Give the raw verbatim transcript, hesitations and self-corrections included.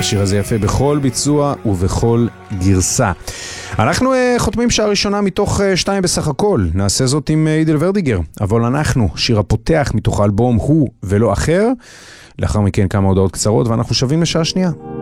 השיר הזה יפה בכל ביצוע ובכל גרסה. אנחנו uh, חותמים שעה ראשונה מתוך uh, שתיים בסך הכל. נעשה זאת עם uh, אידל ורדיגר. אבל אנחנו, שיר הפותח מתוך האלבום הוא ולא אחר. לאחר מכן כמה הודעות קצרות ואנחנו שווים לשעה שנייה.